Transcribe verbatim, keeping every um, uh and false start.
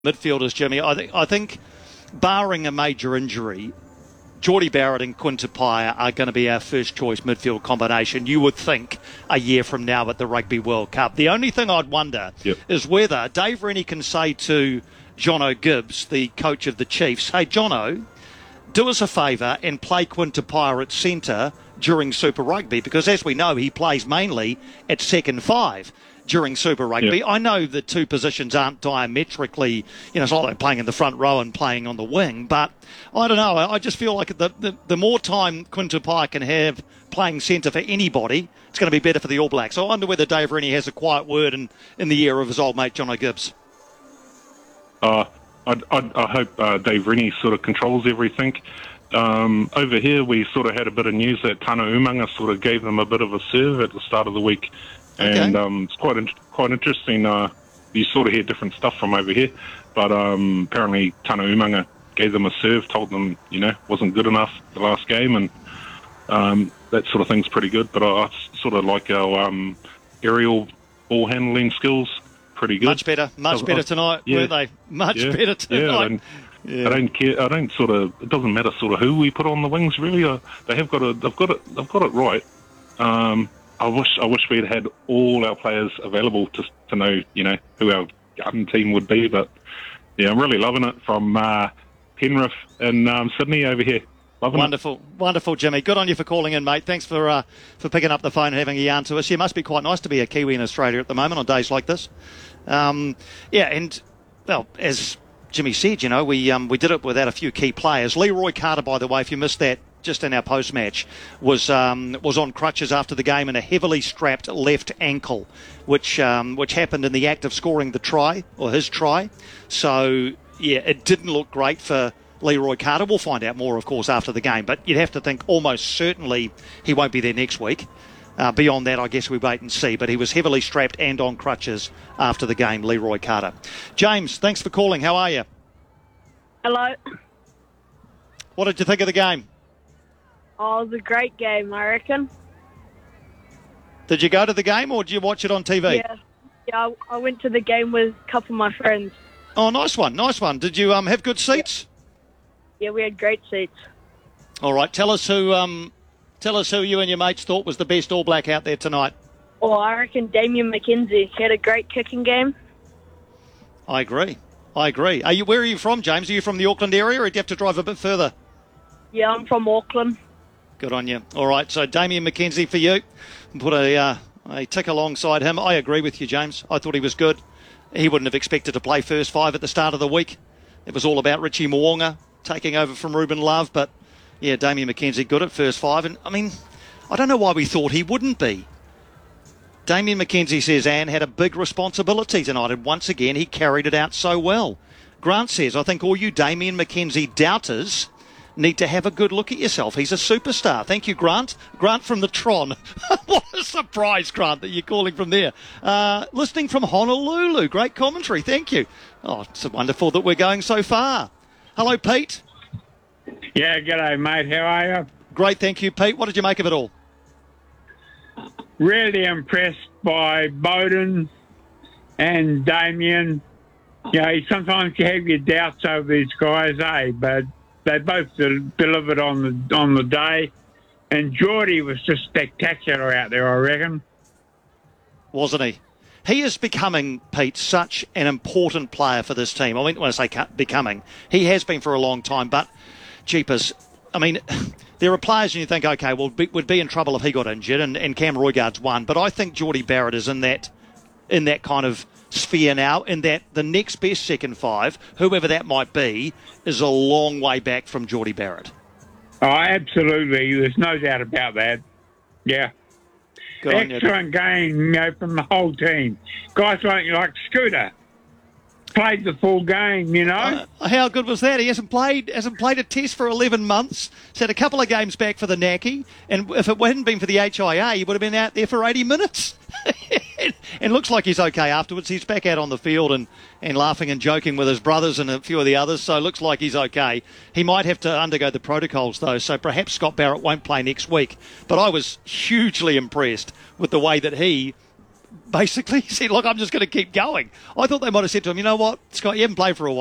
midfielders, Jimmy. I think, I think, barring a major injury, Jordie Barrett and Quinn Tupaia are going to be our first choice midfield combination, you would think, a year from now at the Rugby World Cup. The only thing I'd wonder yep. is whether Dave Rennie can say to Jono Gibbs, the coach of the Chiefs, hey, Jono, do us a favour and play Quinn Tupaia at centre during Super Rugby, because as we know, he plays mainly at second five during Super Rugby. Yep. I know the two positions aren't diametrically, you know, it's not like playing in the front row and playing on the wing, but I don't know, I just feel like the, the, the more time Quinn Tupaia can have playing centre for anybody, it's going to be better for the All Blacks. So I wonder whether Dave Rennie has a quiet word in, in the ear of his old mate, Jono Gibbs. Uh, I, I, I hope uh, Dave Rennie sort of controls everything. Um, over here, we sort of had a bit of news that Tana Umanga sort of gave them a bit of a serve at the start of the week. Okay. And um, it's quite in, quite interesting. Uh, you sort of hear different stuff from over here, but um, apparently Tana Umanga gave them a serve, told them, you know, wasn't good enough the last game, and um, that sort of thing's pretty good. But I, I sort of like our um, aerial ball handling skills, pretty good. Much better, much I, better tonight, yeah, weren't they? Much yeah, better tonight. Yeah, I don't, yeah. I don't care. I don't sort of. It doesn't matter sort of who we put on the wings. Really, uh, they have got it. They've got it. They've got it right. Um, I wish I wish we'd had all our players available to to know, you know, who our gun team would be. But yeah, I'm really loving it from uh, Penrith and um, Sydney over here. Loving wonderful, it. Wonderful, Jimmy. Good on you for calling in, mate. Thanks for uh, for picking up the phone and having a yarn to us. Yeah, it must be quite nice to be a Kiwi in Australia at the moment on days like this. Um, yeah, and well, as Jimmy said, you know, we um, we did it without a few key players. Leroy Carter, by the way, if you missed that, just in our post-match, was um, was on crutches after the game and a heavily strapped left ankle, which um, which happened in the act of scoring the try, or his try. So, yeah, it didn't look great for Leroy Carter. We'll find out more, of course, after the game, but you'd have to think almost certainly he won't be there next week. Uh, beyond that, I guess we wait and see, but he was heavily strapped and on crutches after the game, Leroy Carter. James, thanks for calling. How are you? Hello. What did you think of the game? Oh, it was a great game, I reckon. Did you go to the game or did you watch it on T V? Yeah, yeah. I went to the game with a couple of my friends. Oh, nice one, nice one. Did you um have good seats? Yeah, we had great seats. All right, tell us who um tell us who you and your mates thought was the best All Black out there tonight. Oh, I reckon Damien McKenzie. He had a great kicking game. I agree. I agree. Are you? Where are you from, James? Are you from the Auckland area, or do you have to drive a bit further? Yeah, I'm from Auckland. Good on you. All right, so Damien McKenzie for you. Put a, uh, a tick alongside him. I agree with you, James. I thought he was good. He wouldn't have expected to play first five at the start of the week. It was all about Richie Mo'unga taking over from Ruben Love. But, yeah, Damien McKenzie good at first five. And, I mean, I don't know why we thought he wouldn't be. Damien McKenzie says Anne had a big responsibility tonight, and once again he carried it out so well. Grant says, I think all you Damien McKenzie doubters need to have a good look at yourself. He's a superstar. Thank you, Grant. Grant from the Tron. What a surprise, Grant, that you're calling from there. Uh, listening from Honolulu. Great commentary. Thank you. Oh, it's wonderful that we're going so far. Hello, Pete. Yeah, g'day, mate. How are you? Great, thank you, Pete. What did you make of it all? Really impressed by Bowden and Damien. You know, sometimes you have your doubts over these guys, eh? But they both delivered on the on the day, and Jordie was just spectacular out there, I reckon. Wasn't he? He is becoming, Pete, such an important player for this team. I mean, when I say becoming, he has been for a long time, but jeepers, I mean, there are players and you think, okay, well, would be in trouble if he got injured, and, and Cam Roigard's one, but I think Jordie Barrett is in that in that kind of sphere now, in that the next best second five, whoever that might be, is a long way back from Jordie Barrett. Oh, absolutely. There's no doubt about that. Yeah. Good Excellent game, you know, from the whole team. Guys like, like Scooter played the full game, you know. Uh, how good was that? He hasn't played hasn't played a test for eleven months. He's had a couple of games back for the Naki, and if it hadn't been for the H I A, he would have been out there for eighty minutes. And looks like he's okay afterwards. He's back out on the field and, and laughing and joking with his brothers and a few of the others, so it looks like he's okay. He might have to undergo the protocols, though, so perhaps Scott Barrett won't play next week. But I was hugely impressed with the way that he basically. He said, look, I'm just going to keep going. I thought they might have said to him, you know what, Scott, you haven't played for a while.